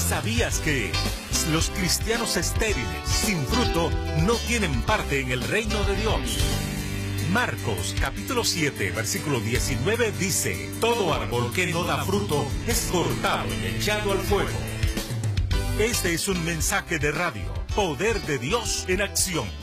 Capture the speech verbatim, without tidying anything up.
¿Sabías que los cristianos estériles, sin fruto, no tienen parte en el reino de Dios? Marcos capítulo siete, versículo diecinueve dice: todo árbol que no da fruto es cortado y echado al fuego. Este es un mensaje de radio, Poder de Dios en Acción.